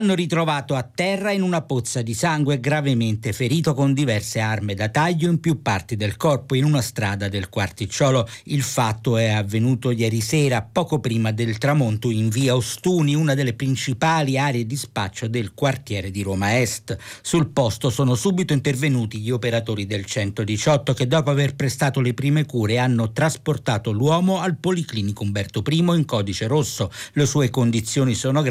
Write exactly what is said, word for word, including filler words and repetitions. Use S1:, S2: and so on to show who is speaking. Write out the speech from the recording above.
S1: Hanno ritrovato a terra in una pozza di sangue, gravemente ferito con diverse armi da taglio in più parti del corpo in una strada del Quarticciolo. Il fatto è avvenuto ieri sera, poco prima del tramonto, in via Ostuni, una delle principali aree di spaccio del quartiere di Roma Est. Sul posto sono subito intervenuti gli operatori del centodiciotto che, dopo aver prestato le prime cure, hanno trasportato l'uomo al Policlinico Umberto I in codice rosso. Le sue condizioni sono gravi.